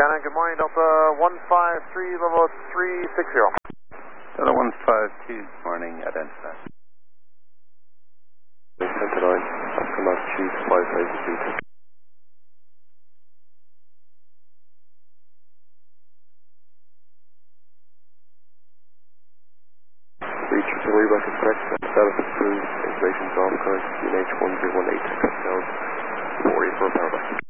Shannon, good morning, Delta 153, level 360. Delta 152, morning, identify. Sentinel, Oscar Massachusetts, 552. Reach the reback is correct, status approved, information is off current, UNH 1018, down 40 for a powerback.